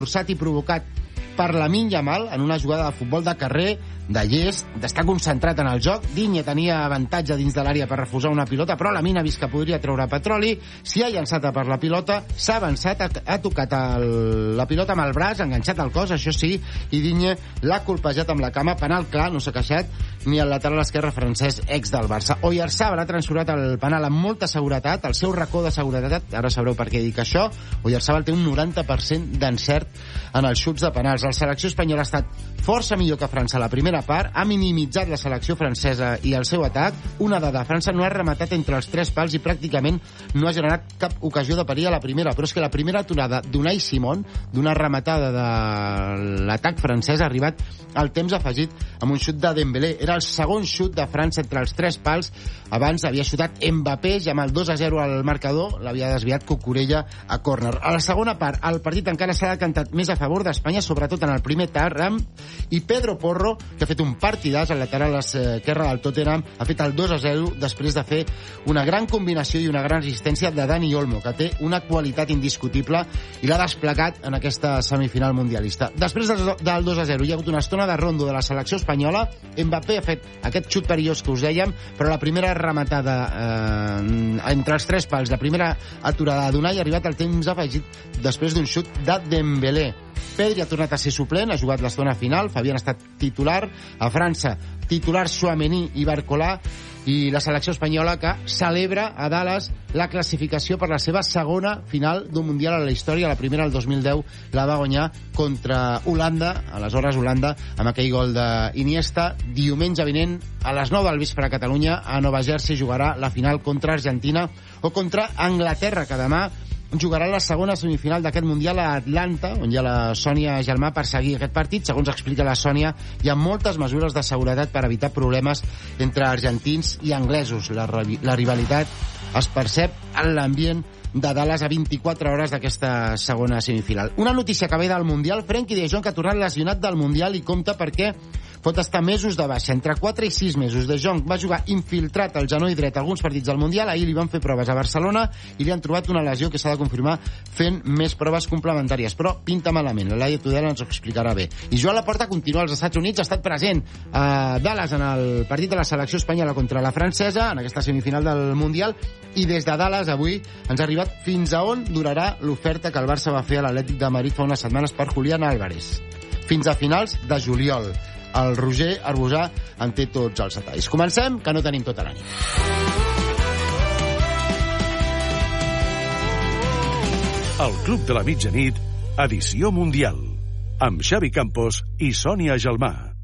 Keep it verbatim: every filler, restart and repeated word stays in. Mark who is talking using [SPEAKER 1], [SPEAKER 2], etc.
[SPEAKER 1] forçat i provocat per Lamine Yamal en una jugada de futbol de carrer, de llest, d'estar concentrat en el joc. Digne tenia avantatge dins de l'àrea per refusar una pilota, però Lamine ha vist que podria treure petroli, s'hi ha llançat a per la pilota, s'ha avançat, ha, ha tocat el, la pilota amb el braç, ha enganxat el cos, això sí, i Digne l'ha colpejat amb la cama, penal clar, no s'ha queixat ni el lateral esquerre francès, ex del Barça. Oyarzabal ha transformat el penal amb molta seguretat, el seu racó de seguretat, ara sabreu per què dic això. Oyarzabal té un noranta per cent d'encert en els xuts de penals. La selecció espanyola ha estat força millor que França a la primera part, ha minimitzat la selecció francesa i el seu atac. Una dada, França no ha rematat entre els tres pals i pràcticament no ha generat cap ocasió de perill a la primera, però és que la primera aturada d'Unai Simón, d'una rematada de l'atac francès, ha arribat al temps afegit amb un xut de Dembélé. Era el segon xut de França entre els tres pals. Abans havia xutat Mbappé i amb el dos a zero al marcador l'havia desviat Cucurella a córner. A la segona part, el partit encara s'ha decantat més a favor d'Espanya, sobretot en el primer tram, i Pedro Porro, que ha fet un partidàs al lateral esquerre del Tottenham, ha fet el dos a zero després de fer una gran combinació i una gran resistència de Dani Olmo, que té una qualitat indiscutible i l'ha desplegat en aquesta semifinal mundialista. Després del dos a zero hi ha hagut una estona de rondo de la selecció espanyola. Mbappé ha fet aquest xut perillós que us dèiem, però la primera rematada eh, entre els tres pals, la primera aturada d'Unai ha arribat al temps afegit després d'un xut de Dembélé. Pedri ha tornat a ser suplent, ha jugat l'estona final, Fabián ha estat titular. A França, titular Tchouaméni i Barcola, i la selecció espanyola que celebra a Dallas la classificació per la seva segona final d'un Mundial a la història. La primera, el dos mil deu, la va guanyar contra Holanda, aleshores Holanda, amb aquell gol d'Iniesta. Diumenge vinent, a les nou del vespre a Catalunya, a Nova Jersey, jugarà la final contra Argentina o contra Anglaterra, que demà jugarà la segona semifinal d'aquest Mundial a Atlanta, on hi ha la Sònia Germà per seguir aquest partit. Segons explica la Sònia, hi ha moltes mesures de seguretat per evitar problemes entre argentins i anglesos. La, la rivalitat es percep en l'ambient de Dallas a vint-i-quatre hores d'aquesta segona semifinal. Una notícia que ve del Mundial: Frenkie de Jong, que ha tornat lesionat del Mundial i compta perquè pot estar mesos de baixa, entre quatre i sis mesos. De Jong va jugar infiltrat al genoll dret alguns partits del Mundial. Ahir li van fer proves a Barcelona i li han trobat una lesió que s'ha de confirmar fent més proves complementàries, però pinta malament. La Laia Tudela ens ho explicarà bé. I Joan Laporta continua als Estats Units, ha estat present a Dallas en el partit de la selecció espanyola contra la francesa, en aquesta semifinal del Mundial, i des de Dallas avui ens ha arribat fins a on durarà l'oferta que el Barça va fer a l'Atlètic de Madrid fa unes setmanes per Julián Álvarez. Fins a finals de juliol. El Roger Arbusà en té tots els detalls. Comencem, que no tenim tota la nit.
[SPEAKER 2] El Club de la Mitjanit, edició mundial, amb Xavi Campos i Sònia Gelmà.